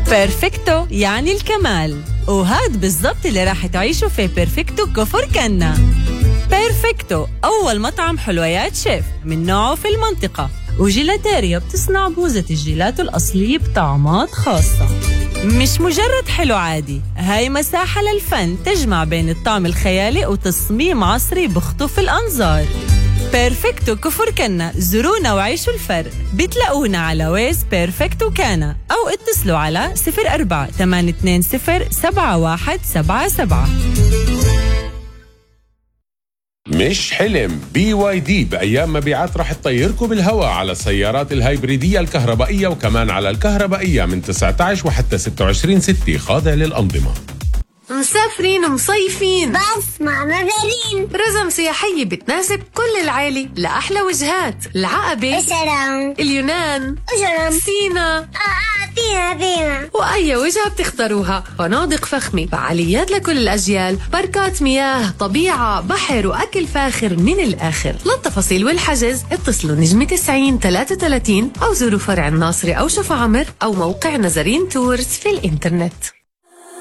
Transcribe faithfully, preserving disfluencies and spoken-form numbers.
بيرفكتو يعني الكمال، وهاد بالضبط اللي راح تعيشوا في بيرفكتو كفر كنا. بيرفكتو أول مطعم حلويات شيف من نوعه في المنطقة، وجيلاتيريا بتصنع بوزة الجيلاتو الأصلية بطعمات خاصة. مش مجرد حلو عادي، هاي مساحة للفن تجمع بين الطعم الخيالي وتصميم عصري بخطف الأنظار. بيرفكتو كفر كنا، زورونا وعيشوا الفرق. بتلاقونا على ويز بيرفكتو كانا، أو اتصلوا على صفر أربعة ثمانية اثنين صفر سبعة واحد سبعة سبعة. مش حلم، بي واي دي بأيام مبيعات رح تطيركم بالهواء على السيارات الهايبريدية الكهربائية، وكمان على الكهربائية من تسعة عشر وحتى ستة وعشرين ستة، خاضع للأنظمة. مسافرين ومصيفين بس مع مدارين رزم سياحية بتناسب كل العيلة لأحلى وجهات: العقبة، السلام، اليونان، الجرم، سينا، آه آه فينا فينا وأي وجهة بتختاروها. فنادق فخمة، فعاليات لكل الأجيال، باركات مياه، طبيعة، بحر، وأكل فاخر من الآخر. للتفاصيل والحجز اتصلوا نجمة تسعين ثلاثة وثلاثين أو زوروا فرع الناصري أو شفا عمر أو موقع نزرين تورز في الإنترنت.